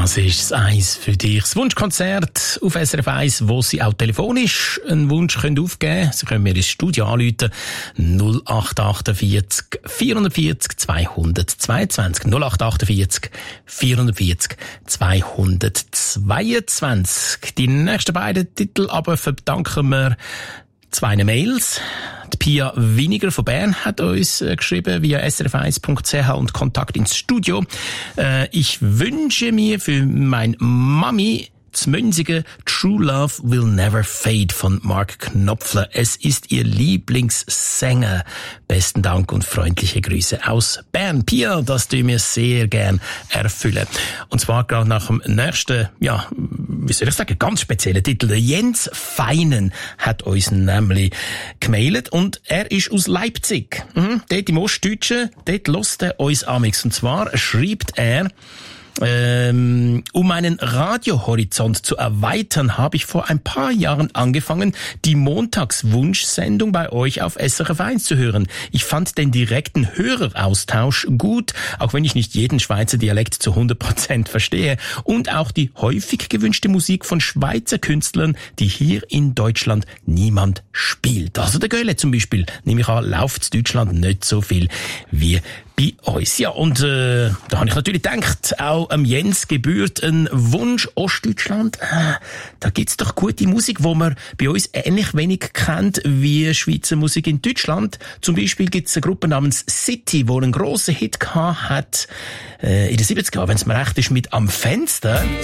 Das ist das Eis für dich. Das Wunschkonzert auf SRF 1, wo Sie auch telefonisch einen Wunsch aufgeben können. Sie können mir ins Studio anrufen. 0848 440 222. 0848 440 222. Die nächsten beiden Titel aber verdanken wir zwei Mails. Die Pia Winiger von Bern hat uns geschrieben via srf1.ch und Kontakt ins Studio. Ich wünsche mir für mein Mami das Münzige True Love Will Never Fade von Mark Knopfler. Es ist ihr Lieblingssänger. Besten Dank und freundliche Grüße aus Bern. Pia, das tun wir sehr gern erfüllen. Und zwar gerade nach dem nächsten, wie soll ich sagen, ganz speziellen Titel. Der Jens Feinen hat uns nämlich gemailt und er ist aus Leipzig. Dort im Ostdeutschen, dort hört er uns amix. Und zwar schreibt er, um meinen Radiohorizont zu erweitern, habe ich vor ein paar Jahren angefangen, die Montagswunschsendung bei euch auf SRF 1 zu hören. Ich fand den direkten Höreraustausch gut, auch wenn ich nicht jeden Schweizer Dialekt zu 100% verstehe, und auch die häufig gewünschte Musik von Schweizer Künstlern, die hier in Deutschland niemand spielt. Also der Göhle zum Beispiel, nehme ich an, läuft in Deutschland nicht so viel wie bei uns. Ja, und da habe ich natürlich gedacht, auch Jens gebührt ein Wunsch. Ostdeutschland, da gibt's doch gute Musik, wo man bei uns ähnlich wenig kennt wie Schweizer Musik in Deutschland. Zum Beispiel gibt's eine Gruppe namens City, die einen grossen Hit gehabt hat in den 70er Jahren, wenn es mir recht ist, mit «Am Fenster».